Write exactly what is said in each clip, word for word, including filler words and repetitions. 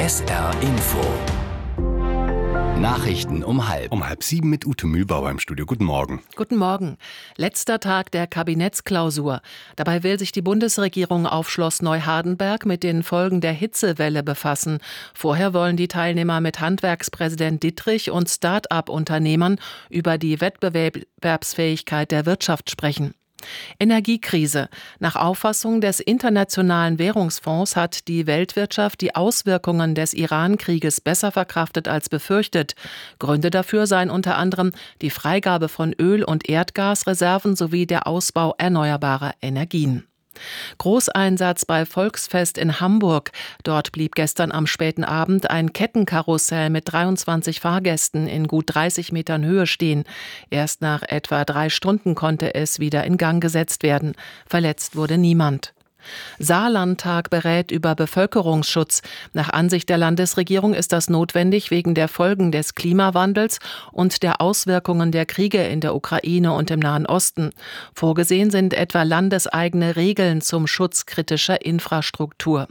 S R Info. Nachrichten um halb. Um halb sieben mit Ute Mühlbauer im Studio. Guten Morgen. Guten Morgen. Letzter Tag der Kabinettsklausur. Dabei will sich die Bundesregierung auf Schloss Neuhardenberg mit den Folgen der Hitzewelle befassen. Vorher wollen die Teilnehmer mit Handwerkspräsident Dittrich und Start-up-Unternehmern über die Wettbewerbsfähigkeit der Wirtschaft sprechen. Energiekrise. Nach Auffassung des Internationalen Währungsfonds hat die Weltwirtschaft die Auswirkungen des Iran-Krieges besser verkraftet als befürchtet. Gründe dafür seien unter anderem die Freigabe von Öl- und Erdgasreserven sowie der Ausbau erneuerbarer Energien. Großeinsatz bei Volksfest in Hamburg. Dort blieb gestern am späten Abend ein Kettenkarussell mit dreiundzwanzig Fahrgästen in gut dreißig Metern Höhe stehen. Erst nach etwa drei Stunden konnte es wieder in Gang gesetzt werden. Verletzt wurde niemand. Saarlandtag berät über Bevölkerungsschutz. Nach Ansicht der Landesregierung ist das notwendig wegen der Folgen des Klimawandels und der Auswirkungen der Kriege in der Ukraine und im Nahen Osten. Vorgesehen sind etwa landeseigene Regeln zum Schutz kritischer Infrastruktur.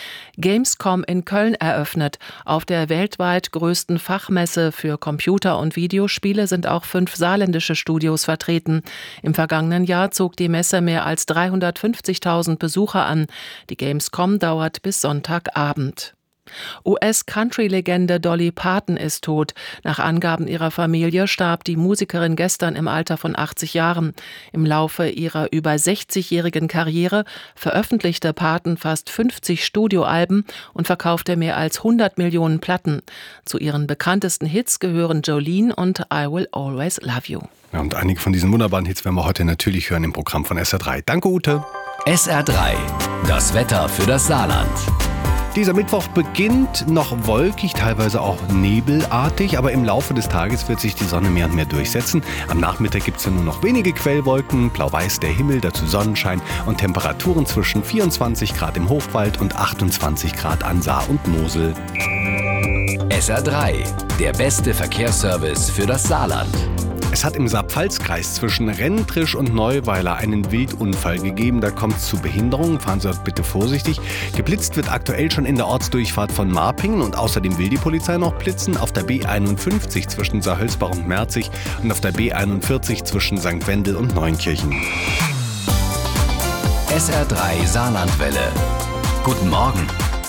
Gamescom in Köln eröffnet. Auf der weltweit größten Fachmesse für Computer- und Videospiele sind auch fünf saarländische Studios vertreten. Im vergangenen Jahr zog die Messe mehr als dreihundertfünfzigtausend Besucher an. Die Gamescom dauert bis Sonntagabend. U S-Country-Legende Dolly Parton ist tot. Nach Angaben ihrer Familie starb die Musikerin gestern im Alter von achtzig Jahren. Im Laufe ihrer über sechzigjährigen Karriere veröffentlichte Parton fast fünfzig Studioalben und verkaufte mehr als hundert Millionen Platten. Zu ihren bekanntesten Hits gehören Jolene und I Will Always Love You. Ja, und einige von diesen wunderbaren Hits werden wir heute natürlich hören im Programm von S R drei. Danke, Ute. S R drei, das Wetter für das Saarland. Dieser Mittwoch beginnt noch wolkig, teilweise auch nebelartig, aber im Laufe des Tages wird sich die Sonne mehr und mehr durchsetzen. Am Nachmittag gibt es dann nur noch wenige Quellwolken, blau-weiß der Himmel, dazu Sonnenschein und Temperaturen zwischen vierundzwanzig Grad im Hochwald und achtundzwanzig Grad an Saar und Mosel. S R drei, der beste Verkehrsservice für das Saarland. Es hat im Saar-Pfalz-Kreis zwischen Renntrisch und Neuweiler einen Wildunfall gegeben. Da kommt es zu Behinderungen. Fahren Sie dort bitte vorsichtig. Geblitzt wird aktuell schon in der Ortsdurchfahrt von Marpingen und außerdem will die Polizei noch blitzen auf der B einundfünfzig zwischen Saarhölzbach und Merzig und auf der B einundvierzig zwischen Sankt Wendel und Neunkirchen. S R drei Saarlandwelle. Guten Morgen.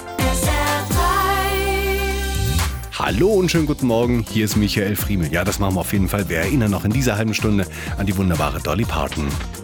Hallo und schönen guten Morgen, hier ist Michael Friemel. Ja, das machen wir auf jeden Fall. Wir erinnern noch in dieser halben Stunde an die wunderbare Dolly Parton.